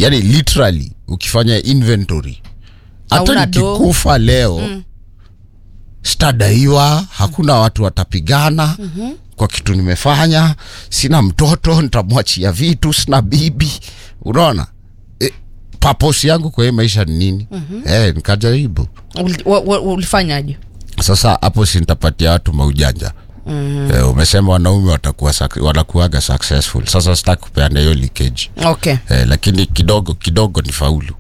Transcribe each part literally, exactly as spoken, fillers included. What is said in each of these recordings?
yani literally ukifanya inventory hata nikikufa leo mm. stadaiwa, hakuna watu watapigana mm-hmm. kwa kitu nimefanya, sina mtoto nitamwachia vitu, sina bibi, unaona e, purpose yangu kwa hii maisha ni nini? Mm-hmm. Eh, nikajaribu. Ulifanyaje? Sasa hapo si nitapatia watu maujanja. Mm-hmm. Eh, umesema wanaume watakuwa wanakuaga successful. Sasa sitaki kupeana hiyo leakage. Okay. Eh, lakini kidogo kidogo ni faulu.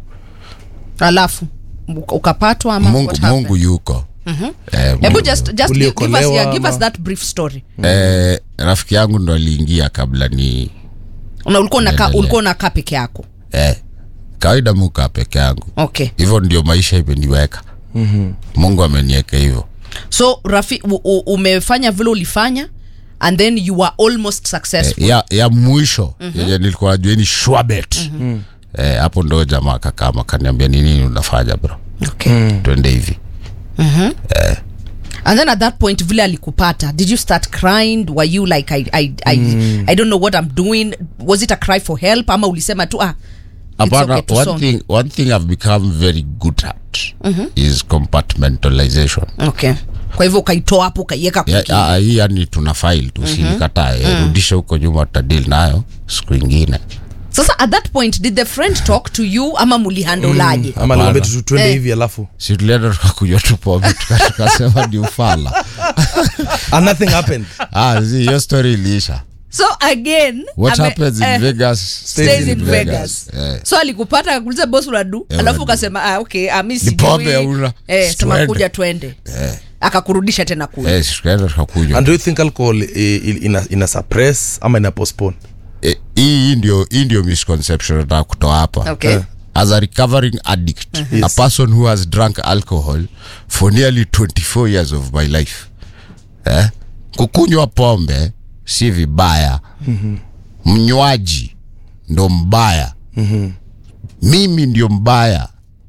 Alafu ukapatwa ama Mungu, Mungu yuko. Mhm. Eh, Ebu just just give, give us yeah, give us that brief story. Eh, rafiki yangu ndo aliingia kabla ni na ulikuwa unakaa ulikuwa unakaa peke yako. Eh. Kawaida muka peke yangu. Okay. Hivyo ndio maisha imeniweka. Mhm. Mungu ameniweka hivyo. So Rafi u, u, umefanya vile ulifanya and then you were almost successful. Eh, ya ya mwisho mm-hmm. ya nilikuwa najua ni Schwabet. Mhm. Eh, hapo ndo jamaa kama kaniambia nini unafanya bro. Okay. Mm. Twende hivi. Mhm. Eh. And then at that point vile alikupata, did you start crying? Were you like I I I, mm. I don't know what I'm doing? Was it a cry for help ama ulisema tu ah Apana, okay one thing one thing I've become very good at mm-hmm. is compartmentalization. Okay. Kwa hivyo ukaitoa hapo ukaiweka kwa kingine. Ya, hii yani tuna file tu mm-hmm. usinikatae, mm. rudisha huko nyuma tutadili nayo siku nyingine. Sasa at that point did the friend talk to you ama mulihandolaje? Mm, ama niambia tu twende eh. hivi alafu. Si tulienda tukakunywa tu pombe tukasema ni ufala. And nothing happened. Ah, zi your story ilisha. So again, what ame, happens in uh, Vegas stays, stays in, in Vegas. Vegas. Eh. So alikupata akakuuliza boss unadu, eh, alafu ukasema ah okay, ah mimi sijui. Eh, sema kuja twende. Eh. Akakurudisha tena kule. Eh, tukaenda tukakunywa. And do you think alcohol ina ina suppress ama ina postpone? Hii ndio hii ndio misconception nataka kutoa hapa. Okay. Uh, as a recovering addict, uh-huh. yes. a person who has drunk alcohol for nearly twenty-four years of my life. Eh? Kukunywa pombe si vibaya. Mhm. Mnywaji ndo mbaya. Mhm. Mimi ndio mbaya.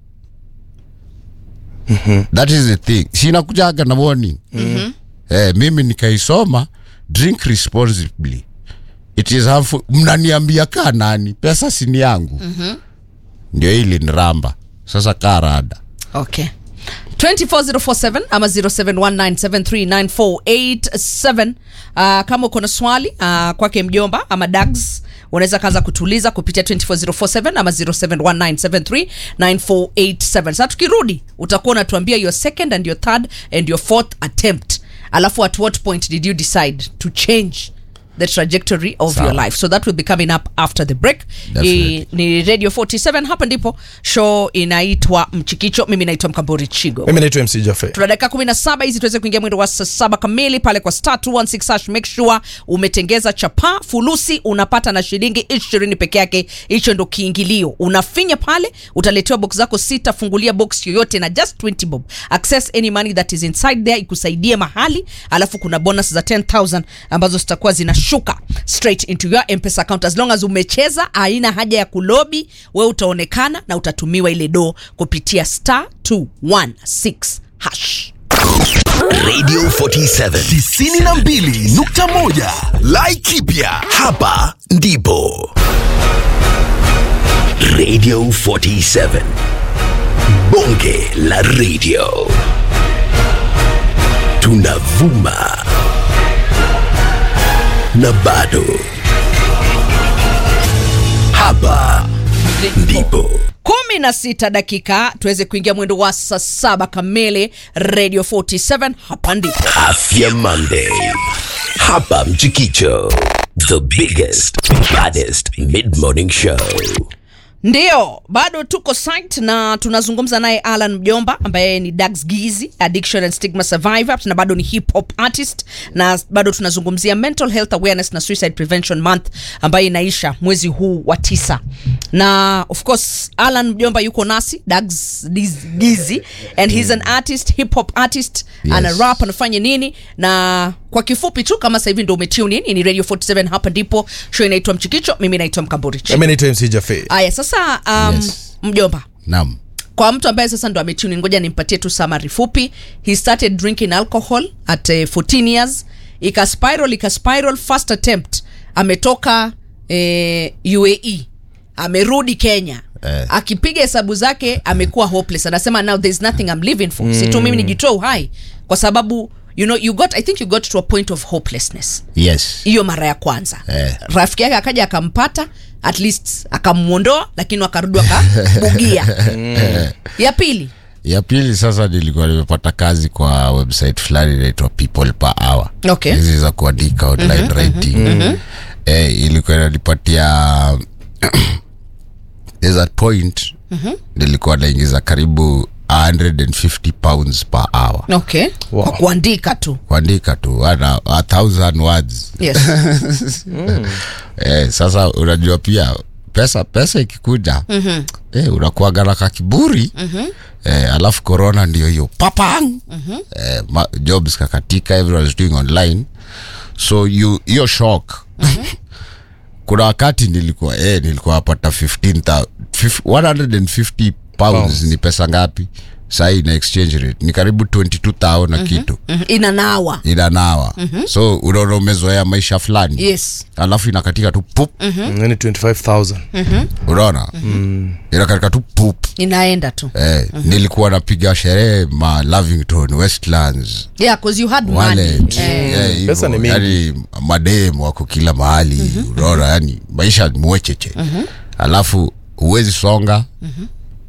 Mhm. That is the thing. Sina kujaga na warning. Mhm. Eh, mimi nikaisoma drink responsibly. It is harmful. Mnaniambia kaa nani? Pesa si ni yangu. Mhm. Ndio ile niramba. Sasa karada. Okay. two four zero four seven ama zero seven one nine seven three nine four eight seven. Uh, kama uko na swali uh, kwake mjomba ama Dags, unaweza kaanza kutuliza kupitia two four zero four seven ama zero seven one nine seven three nine four eight seven. Sasa tukirudi utakuwa unatuambia your second and your third and your fourth attempt. Alafu at what point did you decide to change the trajectory of so, your life? So that will be coming up after the break. I, ni Radio forty-seven, hapa ndipo show inaitwa Mchikicho. Mimi naitwa Mkamburi Chigo. Mimi naitwa M C Jaffe. Tuna dakika kumi na saba hizi tuweze kuingia mwendo wa saa saba kamili pale kwa star two one six hash. Make sure umetengeza chapa fulusi, unapata na shilingi ishirini peke yake. Hicho ndo kiingilio. Unafinya pale, utaletewa box zako sita, fungulia box yoyote na just twenty bob. Access any money that is inside there ikusaidie mahali. Alafu kuna bonus za ten thousand ambazo zitakuwa zina shuka straight into your M-Pesa account. As long as umecheza, haina haja ya kulobi, wewe utaonekana na utatumiwa ile do kupitia star two one six hash. Radio forty-seven tisini na mbili nukta moja Laikipia, hapa ndipo Radio forty-seven, bonge la radio, tunavuma na bado hapa ndipo kumi na sita dakika tuweze kuingia mwendo wa saa saba kamili. Radio forty-seven, hapa ndipo Afya Monday, hapa Mchikicho, the biggest baddest mid-morning show. Ndio, bado tuko site na tunazungumza naye Alan Mjomba ambaye ni Dags Gizi, addiction and stigma survivor, na bado ni hip hop artist, na bado tunazungumzia mental health awareness na suicide prevention month ambaye inaisha mwezi huu wa tisa. Na of course Alan Mjomba yuko nasi, Dags Gizi, and he's an artist, hip hop artist, yes. Ana rap, anafanya nini, na kwa kifupi tu kama sasa hivi ndio umetune in, ni Radio forty-seven, hapa ndipo show inaitwa Mchikicho. Mimi naitwa Mkamburi. Mimi naitwa M C Jaffe. Aya, sasa um, yes. Mjomba. Naam. Kwa mtu ambaye sasa ndo ametune, ngoja nimpatie tu summary fupi. He started drinking alcohol at uh, fourteen years. Ika spiral, ika spiral, first attempt ametoka eh, U A E. amerudi Kenya eh. Akipiga hesabu zake amekuwa hopeless, anasema now there's nothing I'm living for. mm. Si tu mimi nijitoe uhai kwa sababu you know you got I think you got to a point of hopelessness. Yes, hiyo mara ya kwanza eh. Rafiki yake akaja akampata, at least akamuondoa, lakini wakarudi wakabugia. Ya pili ya pili sasa nilikuwa nimepata kazi kwa website fulani inaitwa People Per Hour. Okay. Hizi za kuandika online mm-hmm, writing. Mm-hmm. Eh, ilikuwa inanipatia there's a point mm-hmm. nilikuwa naingiza karibu one hundred fifty pounds per hour. Okay. Wow. Kwa kuandika tu. Kuandika tu ana a thousand words. Yes. mm. Eh, sasa unajua pia pesa pesa ikikuja mm-hmm. eh, unakuwa garaka kiburi. Mm-hmm. Eh, alafu corona ndio hiyo papang. Mm-hmm. Eh, ma, jobs kakatika, everyone is doing online, so you your shock. Mm-hmm. Kuna wakati nilikuwa eh nilikuwa napata fifteen thousand one hundred fifty pounds. Ni pesa ngapi sasa ina exchange rate? Ni karibu twenty-two thousand na mm-hmm. kitu. Mm-hmm. Inanawa. Inanawa. Mm-hmm. So unaona umezoea maisha fulani. Yes. Alafu inakatika tu pup. Mm-hmm. Ni twenty-five thousand. Mhm. Unaona? Mhm. Inakatika tu pup. Inaenda tu. Eh, mm-hmm. nilikuwa napiga sherehe ma Lavington, Westlands. Yeah, because you had Wallet. money. Eh, yeah, pesa ni mingi. Yani madem wako kila mahali. Mm-hmm. Unaona, yani maisha ni mwecheche. Mm-hmm. Alafu huwezi songa. Mhm.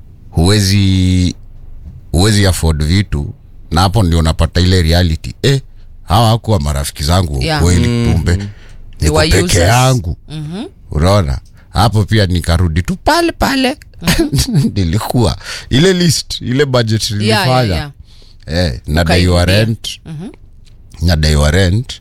Huwezi huwezi afford vitu, na hapo ndio unapata ile reality. Eh, hawa hakuwa marafiki zangu yeah. kweli mm-hmm. kumbe niko peke yangu. Mhm. Unaona? Hapo pia nikarudi tu pale pale. Mm-hmm. Nilikuwa ile list, ile budget nilifanya. Yeah, yeah, yeah. Eh, na dai wa rent. Mhm. Na dai wa rent.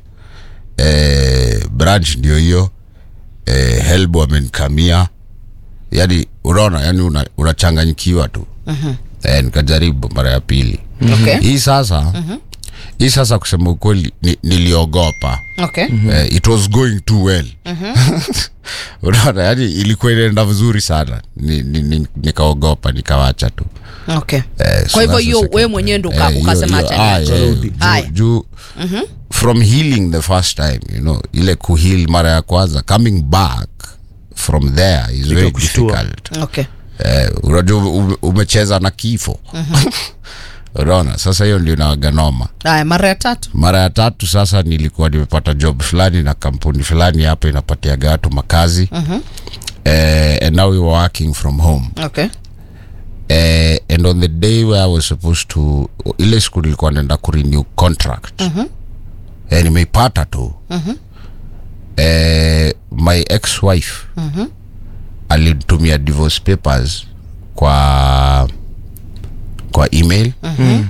Eh, branch ndio hiyo. Eh, help wamenikamia. Yaani unaona, yani unachanganyikiwa tu. Mhm. Eh, nikajaribu mara ya pili. Okay. Hii sasa mm-hmm. hii sasa kusema ukweli ni, niliogopa. Okay. Mm-hmm. Eh, it was going too well. Mhm. Unaona, yani ilikuwa inaenda vizuri sana. Ni, ni, ni, nikaogopa nikawacha tu. Okay. Eh, kwa hivyo hiyo wewe mwenyewe ndo ukasema acha ni. Juu mhm. from healing the first time, you know, ile kuheal mara ya kwanza, coming back from there is very difficult. Okay. Eh, unajua umecheza na kifo. Mhm. Unaona, sasa hiyo ndio inawaga noma. Haya, mara ya tatu. Mara ya tatu sasa nilikuwa nimepata job fulani na kampuni fulani hapa inapatia watu makazi. Mhm. Eh, and now we were working from home. Okay. Eh, and on the day where I was supposed to, ile siku nilikuwa naenda ku renew contract. Mhm. Eh, nimeipata tu. Mhm. Eh, my ex-wife. Mhm. Alinitumia divorce papers kwa kwa email. Mm-hmm.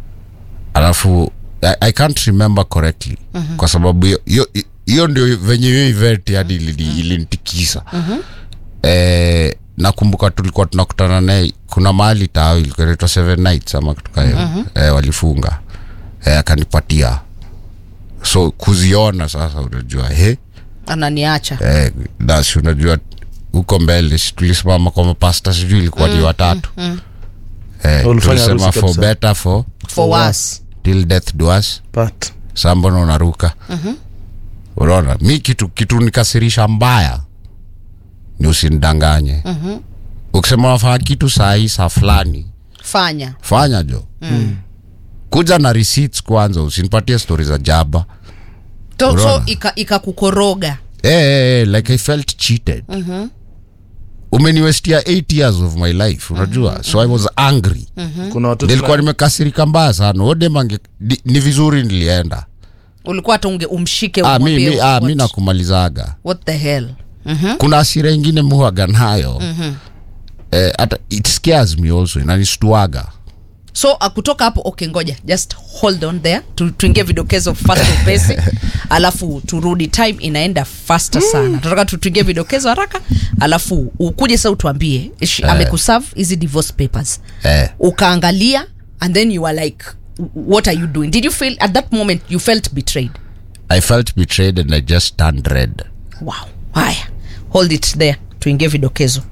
Alafu I, I can't remember correctly. Mm-hmm. Kwa sababu hiyo hiyo ndio venye hiyo event hadi ilinitikisa. Mhm. Eh, nakumbuka tulikuwa tunakutana naye kuna mahali tao ilikuwa inaitwa Seven Nights ama kitu kama hiyo. Mm-hmm. Eh, walifunga. Eh, akanipatia. So kuziona sasa unajua he ananiacha. Eh, that's unajua uko mbele tulisimama kwa mapasta sijui ilikuwa ni mm, watatu. Mm, mm. Eh, tulisema for better for for worse till death do us but sambo na unaruka. Mhm. Unaona, mi kitu kitu nikasirisha mbaya ni usinidanganye. Mhm. Ukisema wafanya kitu saa hii saa fulani fanya fanya jo. Mm. Kuja na receipts kwanza, usinipatie stories za jaba. To, so ika ikakukoroga. Eh, eh, like I felt cheated. Mhm. Umeniwestia eight years of my life, unajua. Mm-hmm. So I was angry. Mm-hmm. Kuna watu nilikuwa nimekasirika mbaya sana. Ode mange ni, ni vizuri nilienda. Ulikuwa hata unge umshike ah, umwambie. Mimi ah mimi nakumalizaga. What the hell? Mhm. Kuna hasira nyingine muaga nayo. Mhm. Eh, ata it scares me also, inanistuaga. So uh, kutoka hapo okay, ngoja just hold on there tu, tuingie vidokezo fast pesi alafu turudi, time inaenda faster sana. Mm. Tunataka tu tuingie vidokezo haraka alafu ukuje sasa utuambie eh. amekuserve hizi divorce papers. Eh. Ukaangalia and then you were like what are you doing? Did you feel at that moment you felt betrayed? I felt betrayed and I just turned red. Wow. Haya. Hold it there. Tuingie vidokezo.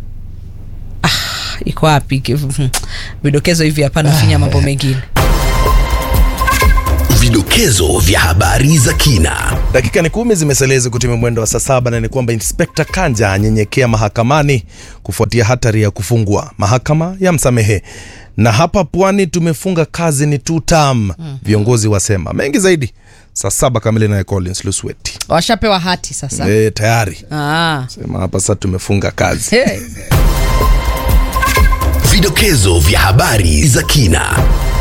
Ah, iko wapi vidokezo hivi hapa nafinya mambo mengine. Vidokezo vya habari za kina. Dakika ni kumi zimeselezi kutimia mwendo wa saa saba, na ni kwamba Inspector Kanja anyenyekea mahakamani kufuatia hatari ya kufungwa. Mahakama ya msamehe. Na hapa Pwani tumefunga kazi ni two term. Mm. Viongozi wasema. Mengi zaidi saa saba kamili na Collins Lusweti. Washapewa hati sasa. Eh, tayari. Ah. Sema hapa sasa tumefunga kazi. Hey. Vidokezo vya habari za kina.